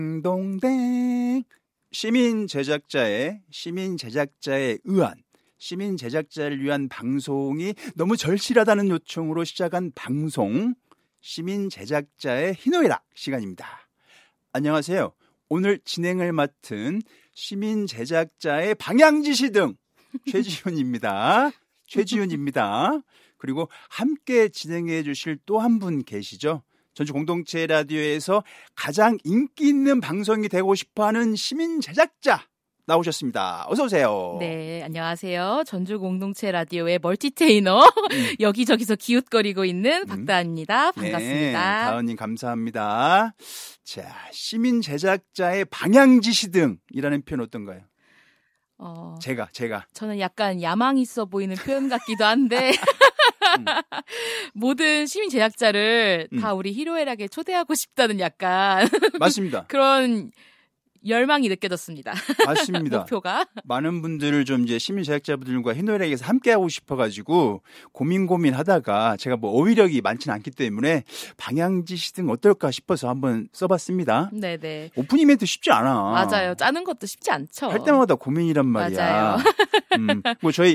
동댕 시민 제작자의 의한 시민 제작자를 위한 방송이 너무 절실하다는 요청으로 시작한 방송 시민 제작자의 희노애락 시간입니다. 안녕하세요. 오늘 진행을 맡은 시민 제작자의 방향지시 등 최지훈입니다. 그리고 함께 진행해 주실 또 한 분 계시죠? 전주 공동체 라디오에서 가장 인기 있는 방송이 되고 싶어하는 시민 제작자 나오셨습니다. 어서 오세요. 네, 안녕하세요. 전주 공동체 라디오의 멀티테이너 여기저기서 기웃거리고 있는 박다은입니다. 반갑습니다. 네, 다은님 감사합니다. 자, 시민 제작자의 방향지시 등이라는 표현 어떤가요? 제가. 저는 약간 야망 있어 보이는 표현 같기도 한데 모든 시민 제작자를 다 우리 희로애락에 초대하고 싶다는 약간 맞습니다. 그런 열망이 느껴졌습니다. 맞습니다. 목표가. 많은 분들을 좀 이제 시민 제작자분들과 희노애락에서 함께하고 싶어가지고 고민하다가 제가 뭐 어휘력이 많지는 않기 때문에 방향지시 등 어떨까 싶어서 한번 써봤습니다. 네네. 오프닝 멘트 쉽지 않아. 맞아요. 짜는 것도 쉽지 않죠. 할 때마다 고민이란 말이야. 맞아요. 뭐 저희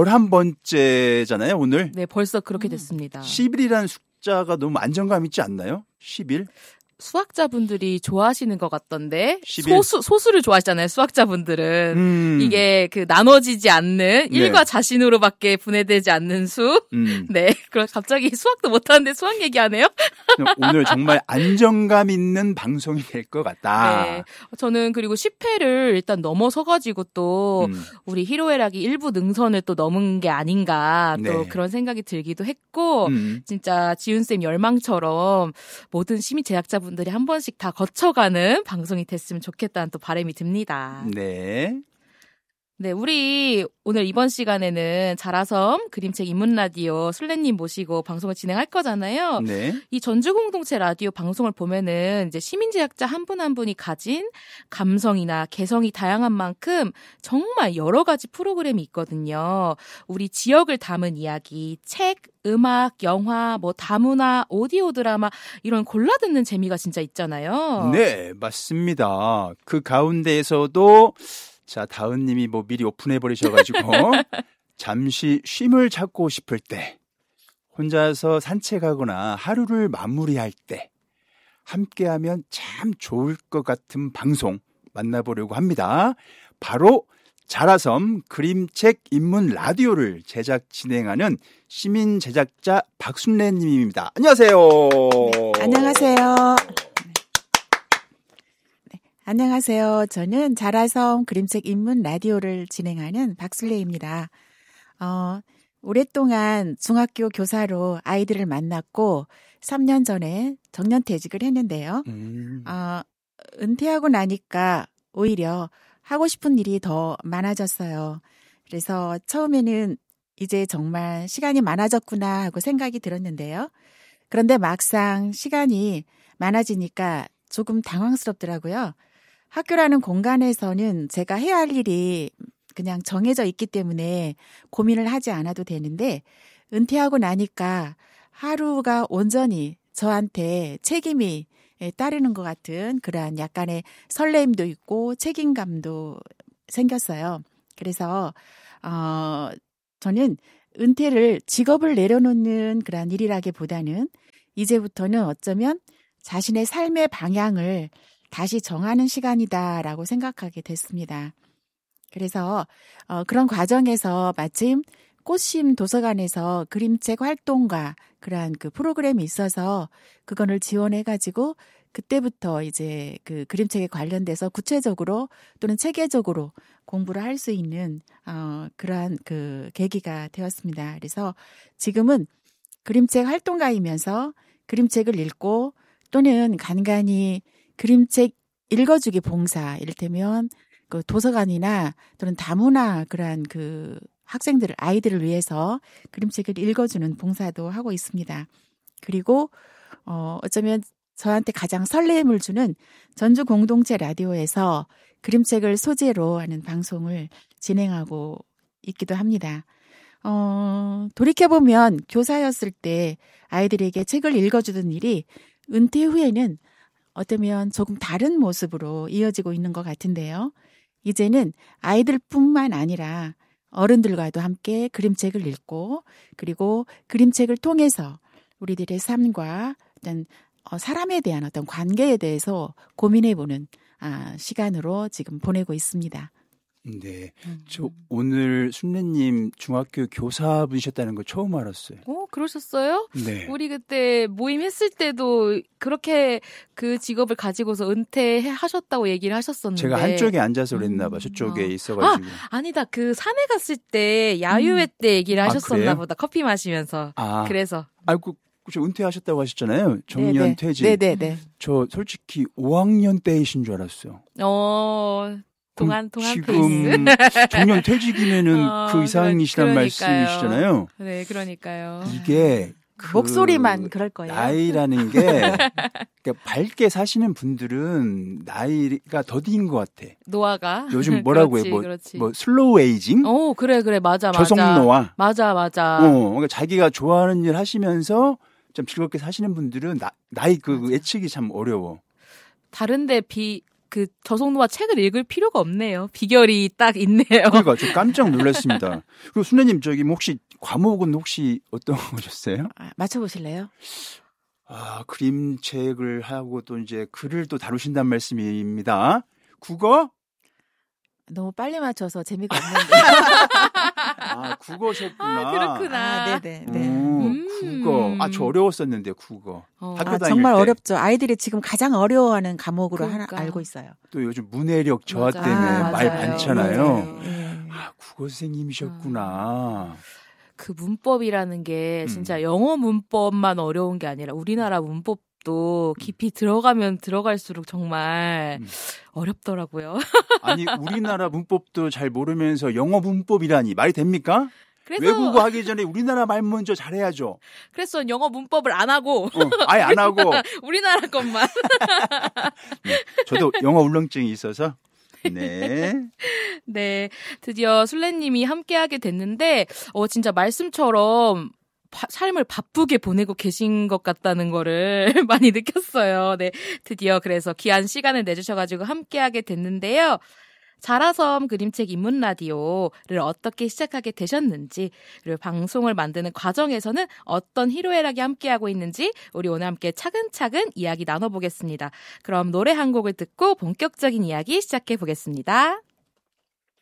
11번째잖아요, 오늘. 네, 벌써 그렇게 됐습니다. 10일이라는 숫자가 너무 안정감 있지 않나요? 10일? 수학자분들이 좋아하시는 것 같던데 11. 소수를 좋아하시잖아요. 수학자분들은 이게 그 나눠지지 않는 일과 자신으로밖에 분해되지 않는 수. 네, 그럼 갑자기 수학도 못하는데 수학 얘기하네요. 오늘 정말 안정감 있는 방송이 될 것 같다. 네, 저는 그리고 10회를 일단 넘어서가지고 또 우리 희로애락이 일부 능선을 또 넘은 게 아닌가 또 그런 생각이 들기도 했고 진짜 지훈쌤 열망처럼 모든 시민 제작자분들이 한 번씩 다 거쳐가는 방송이 됐으면 좋겠다는 또 바람이 듭니다. 네. 네, 우리 오늘 이번 시간에는 자라섬 그림책 입문 라디오 술래님 모시고 방송을 진행할 거잖아요. 네. 이 전주 공동체 라디오 방송을 보면은 이제 시민 제작자 한 분 한 분이 가진 감성이나 개성이 다양한 만큼 정말 여러 가지 프로그램이 있거든요. 우리 지역을 담은 이야기, 책, 음악, 영화, 뭐 다문화, 오디오 드라마 이런 골라 듣는 재미가 진짜 있잖아요. 네, 맞습니다. 그 가운데에서도 자, 다은님이 뭐 미리 오픈해버리셔가지고 잠시 쉼을 찾고 싶을 때, 혼자서 산책하거나 하루를 마무리할 때 함께하면 참 좋을 것 같은 방송 만나보려고 합니다. 바로 자라섬 그림책 입문 라디오를 제작 진행하는 시민 제작자 박순례 님입니다. 안녕하세요. 네, 안녕하세요. 안녕하세요. 저는 자라섬 그림책 입문 라디오를 진행하는 박순례입니다. 오랫동안 중학교 교사로 아이들을 만났고 3년 전에 정년퇴직을 했는데요. 은퇴하고 나니까 오히려 하고 싶은 일이 더 많아졌어요. 그래서 처음에는 이제 정말 시간이 많아졌구나 하고 생각이 들었는데요. 그런데 막상 시간이 많아지니까 조금 당황스럽더라고요. 학교라는 공간에서는 제가 해야 할 일이 그냥 정해져 있기 때문에 고민을 하지 않아도 되는데 은퇴하고 나니까 하루가 온전히 저한테 책임이 따르는 것 같은 그러한 약간의 설레임도 있고 책임감도 생겼어요. 그래서 저는 은퇴를 직업을 내려놓는 그런 일이라기보다는 이제부터는 어쩌면 자신의 삶의 방향을 다시 정하는 시간이다라고 생각하게 됐습니다. 그래서 그런 과정에서 마침 꽃심 도서관에서 그림책 활동가 그러한 그 프로그램이 있어서 그거를 지원해가지고 그때부터 이제 그 그림책에 관련돼서 구체적으로 또는 체계적으로 공부를 할 수 있는 그러한 그 계기가 되었습니다. 그래서 지금은 그림책 활동가이면서 그림책을 읽고 또는 간간히 그림책 읽어주기 봉사, 이를테면 그 도서관이나 또는 다문화 그러한 그 아이들을 위해서 그림책을 읽어주는 봉사도 하고 있습니다. 그리고 어쩌면 저한테 가장 설렘을 주는 전주 공동체 라디오에서 그림책을 소재로 하는 방송을 진행하고 있기도 합니다. 돌이켜보면 교사였을 때 아이들에게 책을 읽어주던 일이 은퇴 후에는 어쩌면 조금 다른 모습으로 이어지고 있는 것 같은데요. 이제는 아이들뿐만 아니라 어른들과도 함께 그림책을 읽고 그리고 그림책을 통해서 우리들의 삶과 어떤 사람에 대한 어떤 관계에 대해서 고민해보는 시간으로 지금 보내고 있습니다. 네, 저 오늘 순례님 중학교 교사분이셨다는 거 처음 알았어요. 그러셨어요? 네. 우리 그때 모임했을 때도 그렇게 그 직업을 가지고서 은퇴하셨다고 얘기를 하셨었는데 제가 한쪽에 앉아서 그랬나 봐. 저쪽에 있어가지고. 아니다. 그 산에 갔을 때 야유회 때 얘기를 하셨었나 그래요? 보다. 커피 마시면서. 그래서. 아이고, 저 은퇴하셨다고 하셨잖아요. 정년 퇴직. 네네네. 저 솔직히 5학년 때이신 줄 알았어요. 동안 지금 정년 퇴직이면은 그 이상이시란 말씀이시잖아요. 네, 그러니까요. 이게 목소리만 그럴 거예요. 나이라는 게 그러니까 밝게 사시는 분들은 나이가 더딘 것 같아. 노화가. 요즘 뭐라고 해? 뭐 슬로우 에이징? 그래. 맞아. 저속노화. 맞아. 그러니까 자기가 좋아하는 일 하시면서 좀 즐겁게 사시는 분들은 나이 그 예측이 참 어려워. 다른데 그 저속노화 책을 읽을 필요가 없네요. 비결이 딱 있네요. 그러니까 저 깜짝 놀랐습니다. 그리고 순례님 저기 혹시 과목은 혹시 어떤 거셨어요? 맞춰보실래요? 그림책을 하고 또 이제 글을 또 다루신다는 말씀입니다. 국어? 너무 빨리 맞춰서 재미가 없는데. 국어셨구나. 그렇구나. 네네. 국어. 저 어려웠었는데 국어. 학교 다닐 정말 때. 어렵죠. 아이들이 지금 가장 어려워하는 과목으로 하나 알고 있어요. 또 요즘 문해력 저하 때문에 말 많잖아요. 네. 국어 선생님이셨구나. 그 문법이라는 게 진짜 영어 문법만 어려운 게 아니라 우리나라 문법도 깊이 들어가면 들어갈수록 정말 어렵더라고요. 아니 우리나라 문법도 잘 모르면서 영어 문법이라니 말이 됩니까? 그래서 외국어 하기 전에 우리나라 말 먼저 잘해야죠. 그래서 영어 문법을 안 하고 아예 안 하고 우리나라 것만. 네, 저도 영어 울렁증이 있어서 네, 드디어 순례님이 함께하게 됐는데 진짜 말씀처럼 삶을 바쁘게 보내고 계신 것 같다는 거를 많이 느꼈어요. 네, 드디어 그래서 귀한 시간을 내주셔가지고 함께하게 됐는데요. 자라섬 그림책 입문 라디오를 어떻게 시작하게 되셨는지, 그리고 방송을 만드는 과정에서는 어떤 희로애락이 함께하고 있는지 우리 오늘 함께 차근차근 이야기 나눠보겠습니다. 그럼 노래 한 곡을 듣고 본격적인 이야기 시작해 보겠습니다.